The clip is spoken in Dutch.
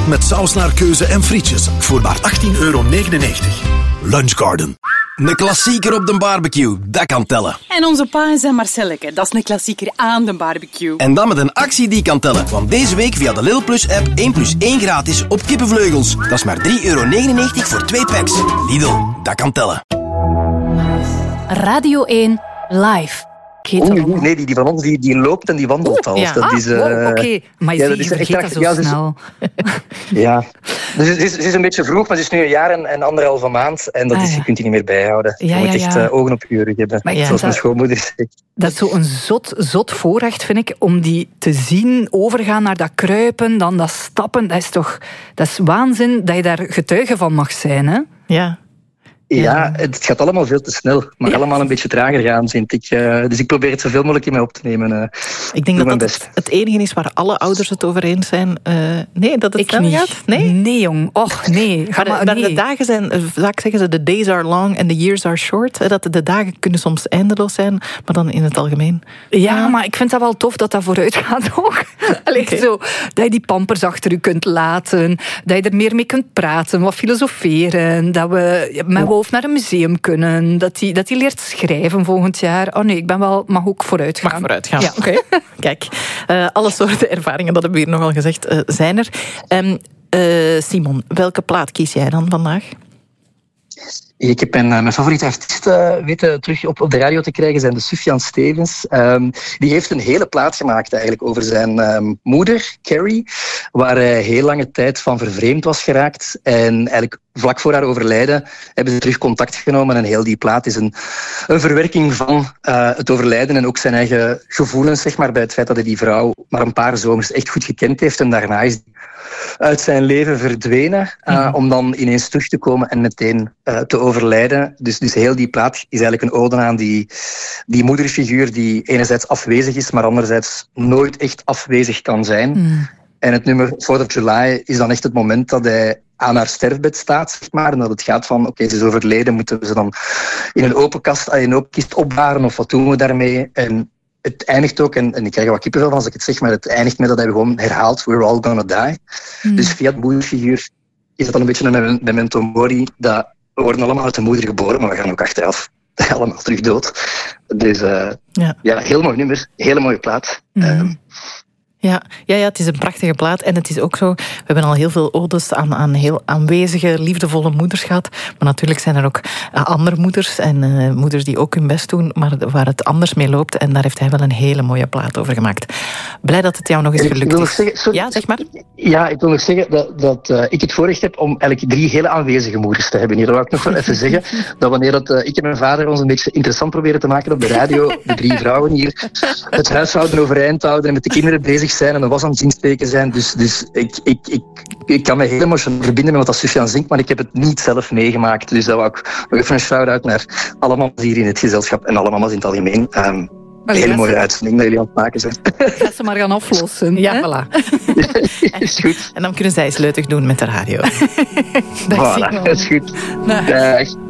Met saus naar keuze en frietjes voor maar €18,99. Lunchgarden. Een klassieker op de barbecue, dat kan tellen. En onze pa en zijn Marcelleke, dat is een klassieker aan de barbecue. En dan met een actie die kan tellen. Want deze week via de Lidl Plus app 1 + 1 gratis op kippenvleugels. Dat is maar €3,99 voor 2 packs. Lidl, dat kan tellen. Radio 1 live. Nee, die van ons die loopt en die wandelt al. Ja. Dat is, oké. Maar je is vergeet dat zo snel. Ja. Dus ze is een beetje vroeg, maar ze is nu 1 jaar en 1,5 maand. En dat je kunt die niet meer bijhouden. Je moet echt ogen op je rug hebben. Zoals mijn schoonmoeder zegt. Dat is zo'n zot voorrecht, vind ik, om die te zien overgaan naar dat kruipen, dan dat stappen. Dat is waanzin dat je daar getuige van mag zijn, hè? Ja. Ja, het gaat allemaal veel te snel. Maar allemaal een beetje trager gaan, vind ik. Dus ik probeer het zoveel mogelijk in mij op te nemen. Ik denk dat dat het enige is waar alle ouders het over eens zijn. Nee, dat het snel gaat? Nee, jong. Och, nee. Maar de dagen zijn, vaak zeggen ze, the days are long and the years are short. Dat de dagen kunnen soms eindeloos zijn, maar dan in het algemeen. Ja, maar ik vind dat wel tof dat dat vooruit gaat ook. Zo, dat je die pampers achter je kunt laten, dat je er meer mee kunt praten, wat filosoferen, dat we met hoofd naar een museum kunnen, dat hij leert schrijven volgend jaar. Oh nee, ik ben wel, mag ook vooruit gaan. Mag vooruit gaan. Ja. Oké. Kijk, alle soorten ervaringen, dat hebben we hier nogal gezegd, zijn er. Simon, welke plaat kies jij dan vandaag? Ik heb mijn favoriete artiesten weten terug op de radio te krijgen, zijn de Sufjan Stevens. Die heeft een hele plaat gemaakt eigenlijk over zijn moeder, Carrie, waar hij heel lange tijd van vervreemd was geraakt. En eigenlijk vlak voor haar overlijden hebben ze terug contact genomen. En heel die plaat is een verwerking van het overlijden en ook zijn eigen gevoelens, zeg maar, bij het feit dat hij die vrouw maar een paar zomers echt goed gekend heeft. En daarna is hij uit zijn leven verdwenen, om dan ineens terug te komen en meteen te overlijden. Dus heel die plaat is eigenlijk een ode aan die moederfiguur die enerzijds afwezig is, maar anderzijds nooit echt afwezig kan zijn. En het nummer 4th of July is dan echt het moment dat hij aan haar sterfbed staat, zeg maar, en dat het gaat van, oké, ze is overleden, moeten we ze dan in een open kist opbaren, of wat doen we daarmee? En het eindigt ook, en ik krijg er wat kippenvel van als ik het zeg, maar het eindigt met dat hij gewoon herhaalt, we're all gonna die. Dus via het moederfiguur is dat dan een beetje een memento mori, dat we worden allemaal uit de moeder geboren, maar we gaan ook achteraf allemaal terug dood. Dus ja, heel mooi nummer, hele mooie plaat. Ja, het is een prachtige plaat. En het is ook zo, we hebben al heel veel odes aan heel aanwezige, liefdevolle moeders gehad. Maar natuurlijk zijn er ook andere moeders en moeders die ook hun best doen, maar waar het anders mee loopt. En daar heeft hij wel een hele mooie plaat over gemaakt. Blij dat het jou nog eens gelukt is. Ja, zeg maar. Ja, ik wil nog zeggen dat ik het voorrecht heb om eigenlijk 3 hele aanwezige moeders te hebben. Hier wil ik nog wel even zeggen dat wanneer ik en mijn vader ons een beetje interessant proberen te maken op de radio, de 3 vrouwen hier, het huishouden overeind houden en met de kinderen bezig zijn en een was aan het insteken zijn. Dus ik kan me heel emotioneel verbinden met wat dat Sufjan zingt, maar ik heb het niet zelf meegemaakt. Dus dat wou ik nog even een shout-out naar alle mamas hier in het gezelschap en alle mamas in het algemeen. Een hele mooie uitzending dat jullie aan het maken zijn. Ga ze maar gaan aflossen. Ja, hè? voilà. Is goed. En dan kunnen zij sleutig doen met de radio. Voilà, dat is goed. Dag.